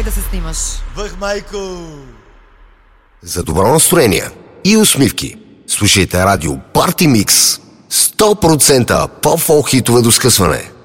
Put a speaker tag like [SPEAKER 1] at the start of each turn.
[SPEAKER 1] да се снимаш.
[SPEAKER 2] Въх, майко!
[SPEAKER 3] За добро настроение и усмивки слушайте радио Party Mix. 100% по-фолк хитове до скъсване.